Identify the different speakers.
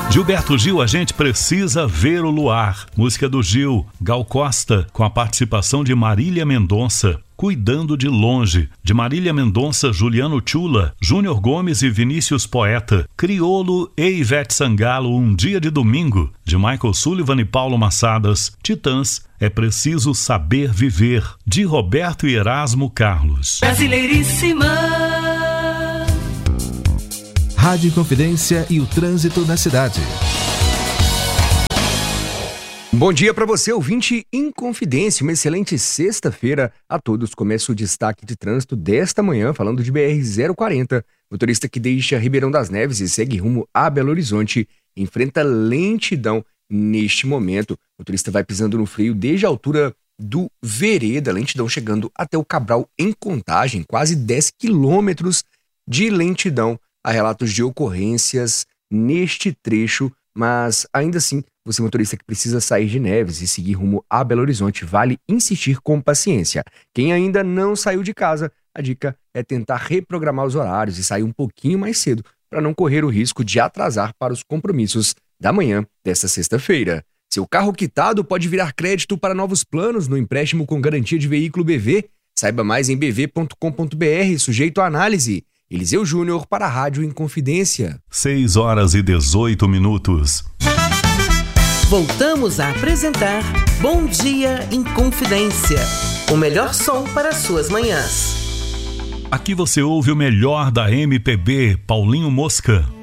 Speaker 1: Gilberto Gil, a gente precisa ver o luar. Música do Gil. Gal Costa, com a participação de Marília Mendonça. Cuidando de Longe, de Marília Mendonça, Juliano Tchula, Júnior Gomes e Vinícius Poeta. Criolo e Ivete Sangalo, Um Dia de Domingo, de Michael Sullivan e Paulo Massadas. Titãs, É Preciso Saber Viver, de Roberto e Erasmo Carlos.
Speaker 2: Brasileiríssima.
Speaker 3: Rádio Inconfidência e o trânsito na cidade.
Speaker 4: Bom dia para você, ouvinte Inconfidência. Uma excelente sexta-feira a todos. Começa o destaque de trânsito desta manhã, falando de BR-040. Motorista que deixa Ribeirão das Neves e segue rumo a Belo Horizonte enfrenta lentidão neste momento. O motorista vai pisando no freio desde a altura do Vereda, lentidão chegando até o Cabral em Contagem, quase 10 quilômetros de lentidão. Há relatos de ocorrências neste trecho, mas ainda assim, você motorista que precisa sair de Neves e seguir rumo a Belo Horizonte, vale insistir com paciência. Quem ainda não saiu de casa, a dica é tentar reprogramar os horários e sair um pouquinho mais cedo para não correr o risco de atrasar para os compromissos da manhã desta sexta-feira. Seu carro quitado pode virar crédito para novos planos no empréstimo com garantia de veículo BV. Saiba mais em bv.com.br, sujeito à análise. Eliseu Júnior para a Rádio Inconfidência.
Speaker 1: 6h18.
Speaker 2: Voltamos a apresentar Bom Dia Inconfidência. O melhor som para suas manhãs.
Speaker 1: Aqui você ouve o melhor da MPB, Paulinho Mosca.